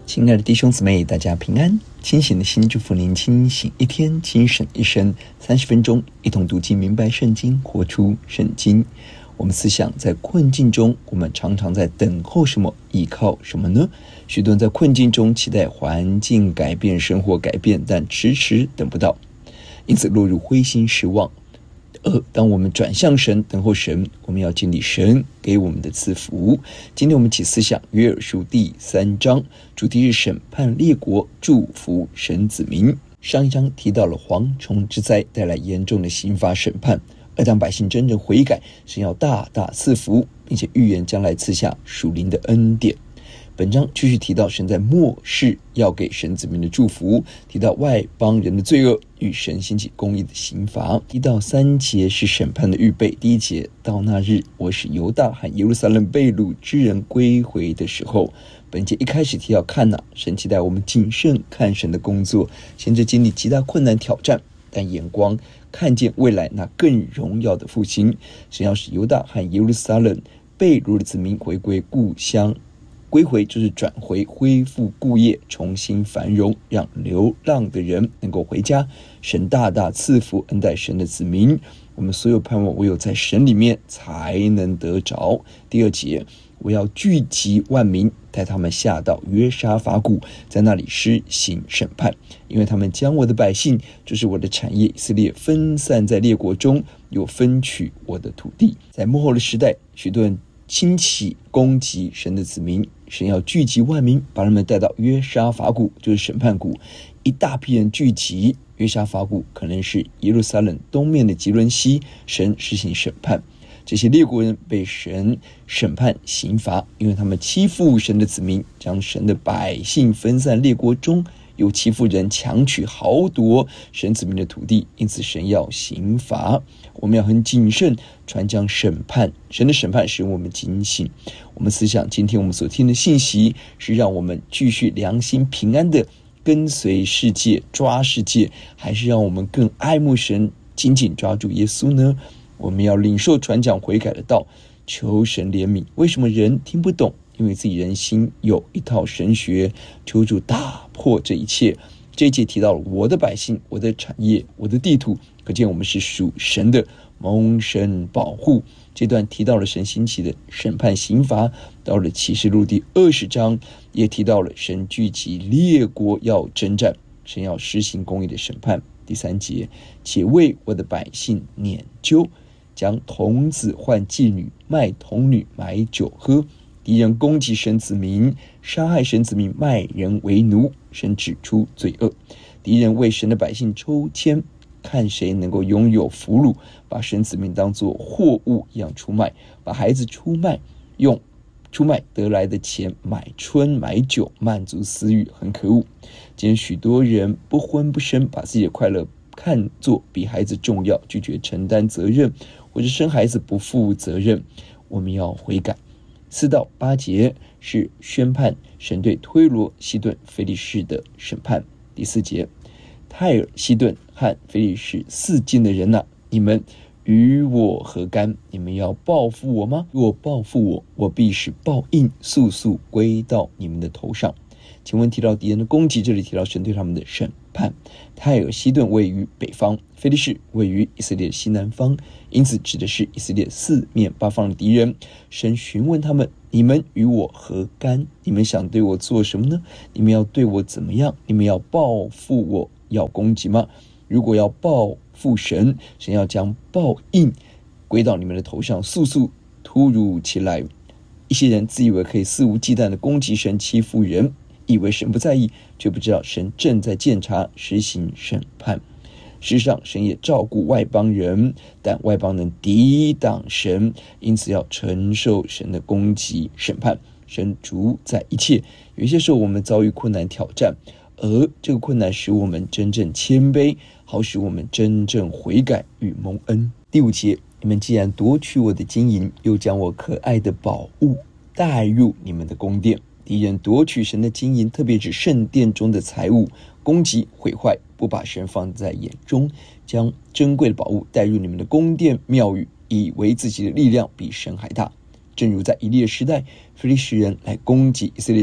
亲爱的弟兄姊妹，大家平安。清醒的心祝福您清醒一天，精神一生。30分钟，一同读经明白圣经，活出圣经。我们思想在困境中，我们常常在等候什么，依靠什么呢？许多人在困境中期待环境改变，生活改变，但迟迟等不到，因此落入灰心失望。而当我们转向神，等候神，我们要经历神给我们的赐福。今天我们一起思想约珥书第3章，主题是审判列国，祝福神子民。上一章提到了蝗虫之灾带来严重的刑罚审判，而当百姓真正悔改，神要大大赐福，并且预言将来赐下属灵的恩典。本章继续提到神在末世要给神子民的祝福，提到外邦人的罪恶与神兴起公义的刑罚。提到3节是审判的预备。第1节，到那日，我使犹大和耶路撒冷被掳之人归回的时候。本节一开始提到看哪，神期待我们谨慎看神的工作，现在经历极大困难挑战，但眼光看见未来那更荣耀的复兴。神要使犹大和耶路撒冷被掳的子民回归故乡。归回就是转回，恢复故业，重新繁荣，让流浪的人能够回家。神大大赐福恩待神的子民，我们所有盼望唯有在神里面才能得着。第2节，我要聚集万民，带他们下到约沙法谷，在那里施行审判，因为他们将我的百姓，就是我的产业以色列分散在列国中，又分取我的土地。在末后的时代，许多人兴起攻击神的子民，神要聚集万民，把他们带到约沙法谷，就是审判谷。一大批人聚集，约沙法谷可能是耶路撒冷东面的吉伦西，神实行审判。这些列国人被神审判刑罚，因为他们欺负神的子民，将神的百姓分散列国中，又欺负人，强取豪夺神子民的土地，因此神要刑罚。我们要很谨慎传讲审判，神的审判使我们警醒。我们思想今天我们所听的信息，是让我们继续良心平安的跟随世界，抓世界，还是让我们更爱慕神，紧紧抓住耶稣呢？我们要领受传讲悔改的道，求神怜悯。为什么人听不懂？因为自己人心有一套神学，求主打破这一切。这一节提到了我的百姓，我的产业，我的地土，可见我们是属神的，蒙神保护。这段提到了神兴起的审判刑罚。到了启示录第20章，也提到了神聚集列国要征战，神要施行公义的审判。第3节，且为我的百姓撵究，将童子换妓女，卖童女买酒喝。敌人攻击神子民，杀害神子民，卖人为奴，神指出罪恶。敌人为神的百姓抽签，看谁能够拥有俘虏，把神子民当作货物一样出卖，把孩子出卖，用出卖得来的钱买春买酒，满足私欲，很可恶。今天许多人不婚不生，把自己的快乐看作比孩子重要，拒绝承担责任，或者生孩子不负责任。我们要悔改。4到8节是宣判神对推罗、西顿、非利士的审判。第4节，泰尔、西顿和非利士4境的人啊，你们与我何干？你们要报复我吗？若报复我，我必使报应速速归到你们的头上。请问提到敌人的攻击，这里提到神对他们的审判。泰尔、西顿位于北方，非利士位于以色列西南方，因此指的是以色列4面8方的敌人。神询问他们，你们与我何干？你们想对我做什么呢？你们要对我怎么样？你们要报复我，要攻击吗？如果要报复神，神要将报应归到你们的头上，速速突如其来。一些人自以为可以肆无忌惮的攻击神，欺负人，以为神不在意，却不知道神正在监察，实行审判。事实上，神也照顾外邦人，但外邦人抵挡神，因此要承受神的攻击审判。神主宰一切。有一些时候我们遭遇困难挑战，而这个困难使我们真正谦卑，好使我们真正悔改与蒙恩。第5节，你们既然夺取我的金银，又将我可爱的宝物带入你们的宫殿。敌人夺取神的金银，特别指圣殿中的财物，攻击毁坏，不把神放在眼中，将珍贵的宝物带入你们的宫殿庙宇，以为自己的力量比神还大。正如在以利的时代，非利士人来攻击以色列人，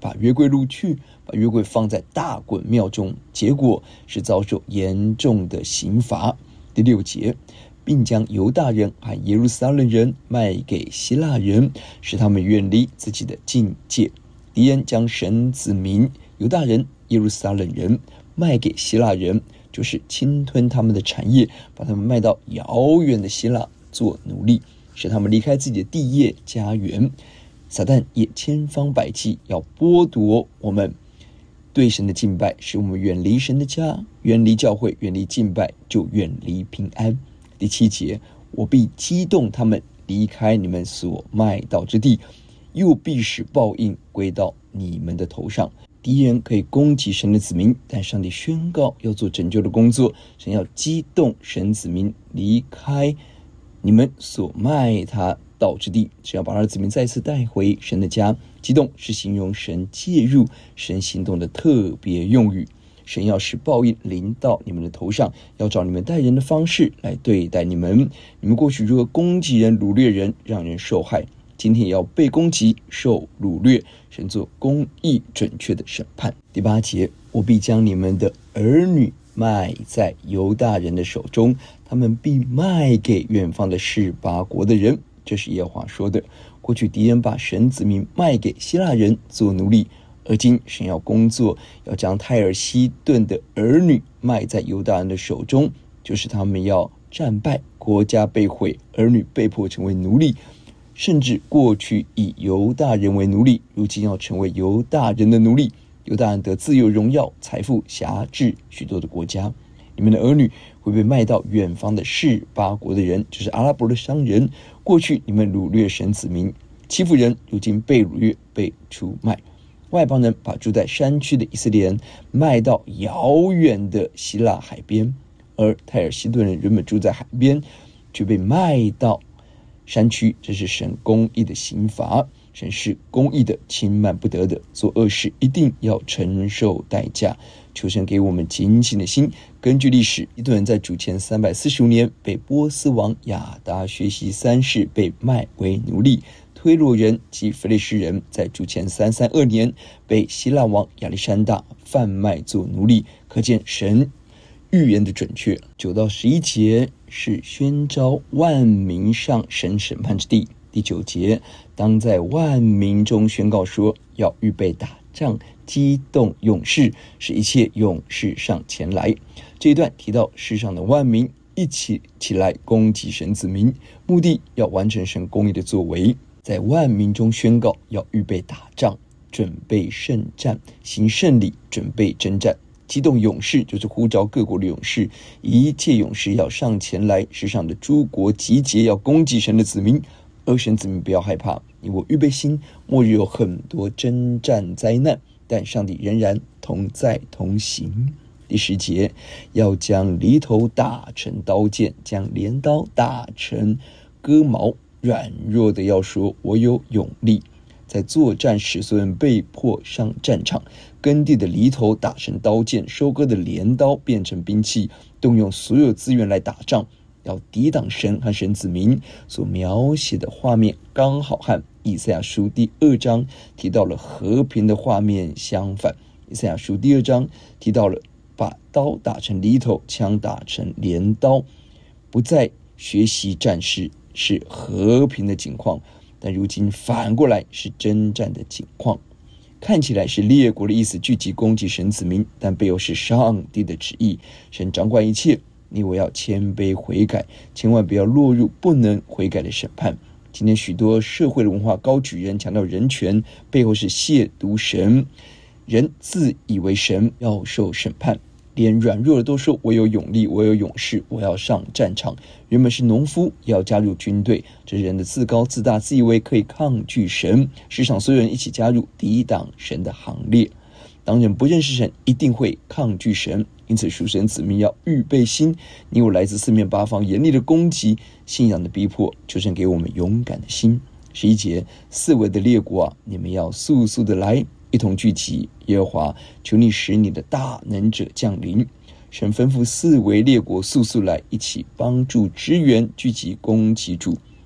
把约柜掳去，把约柜放在大衮庙中，结果是遭受严重的刑罚。第6节，并将犹大人和耶路撒冷人卖给希腊人，使他们远离自己的境界。敌人将神子民犹大人、耶路撒冷人卖给希腊人，就是侵吞他们的产业，把他们卖到遥远的希腊做奴隶，使他们离开自己的地业家园。撒旦也千方百计要剥夺我们对神的敬拜，使我们远离神的家，远离教会，远离敬拜，就远离平安。第7节，我必激动他们离开你们所卖到之地，又必使报应归到你们的头上。敌人可以攻击神的子民，但上帝宣告要做拯救的工作，神要激动神子民离开你们所卖他到之地，神要把他的子民再次带回神的家。激动是形容神介入、神行动的特别用语。神要使报应临到你们的头上，要照你们待人的方式来对待你们。你们过去如何攻击人、掳掠人，让人受害，今天也要被攻击、受掳掠，神做公义准确的审判。第8节，我必将你们的儿女卖在犹大人的手中，他们必卖给远方的示巴国的人。这是耶和华说的。过去敌人把神子民卖给希腊人做奴隶，而今神要工作，要将泰尔西顿的儿女卖在犹大人的手中，就是他们要战败，国家被毁，儿女被迫成为奴隶，甚至过去以犹大人为奴隶，如今要成为犹大人的奴隶。犹大人得自由、荣耀、财富，辖制许多的国家。你们的儿女会被卖到远方的示巴国的人，就是阿拉伯的商人。过去你们掳掠神子民，欺负人，如今被掳掠，被出卖。外邦人把住在山区的以色列人卖到遥远的希腊海边，而泰尔西顿人原本住在海边，却被卖到山区。这是神公义的刑罚，神是公义的，轻慢不得的，做恶事一定要承受代价。求神给我们警醒的心。根据历史，西顿人在主前345年被波斯王亚达薛西3世被卖为奴隶，推罗人及非利士人在主前332年被希腊王亚历山大贩卖做奴隶。可见神预言的准确。9到11节是宣召万民上神审判之地。第9节，当在万民中宣告说，要预备打仗，激动勇士，使一切勇士上前来。这一段提到世上的万民一起来攻击神子民，目的要完成神公义的作为。在万民中宣告要预备打仗，准备圣战，行圣礼，准备征战。激动勇士就是呼召各国的勇士，一切勇士要上前来，世上的诸国集结，要攻击神的子民。而神子民不要害怕，因为我预备心，末日有很多征战灾难，但上帝仍然同在同行。第10节，要将犁头打成刀剑，将镰刀打成割毛，软弱的要说我有勇力。在作战时，所有人被迫上战场，耕地的犁头打成刀剑，收割的镰刀变成兵器，动用所有资源来打仗，要抵挡神和神子民。所描写的画面刚好和以赛亚书第2章提到了和平的画面相反。以赛亚书第2章提到了把刀打成犁头，枪打成镰刀，不再学习战事，是和平的景况，但如今反过来是征战的景况。看起来是列国的意思聚集攻击神子民，但背后是上帝的旨意。神掌管一切，你我要谦卑悔改，千万不要落入不能悔改的审判。今天许多社会的文化高举人，强调人权，背后是亵渎神。人自以为神要受审判，连软弱的都说我有勇力，我有勇士，我要上战场。原本是农夫也要加入军队，这是人的自高自大，自以为可以抗拒神。世上所有人一起加入抵挡神的行列。当人不认识神，一定会抗拒神。因此属神子民要预备心，你我来自四面八方严厉的攻击，信仰的逼迫，求神给我们勇敢的心。11节，四围的列国啊，你们要速速的来，一同聚集。耶和华，求你使你的大能者降临。神吩咐四围列国速速来，一起帮助支援，聚集攻击主。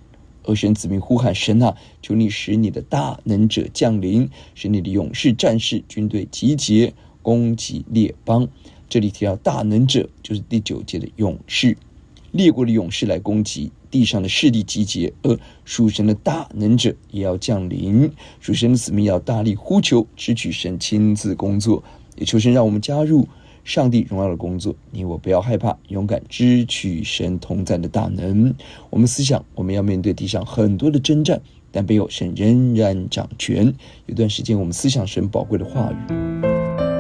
而神子民呼喊神啊，求你使你的大能者降临，使你的勇士战士军队集结，攻击列邦。这里提到大能者，就是第9节的勇士，列国的勇士来攻击，地上的势力集结，而属神的大能者也要降临。属神的子民要大力呼求，支取神亲自工作，也求神让我们加入上帝荣耀的工作。你我不要害怕，勇敢支取神同在的大能。我们思想，我们要面对地上很多的征战，但背后神仍然掌权。有段时间我们思想神宝贵的话语，